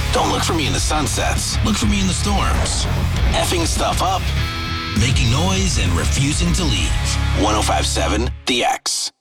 Don't look for me in the sunsets. Look for me in the storms. Effing stuff up, making noise, and refusing to leave. 105.7 The X.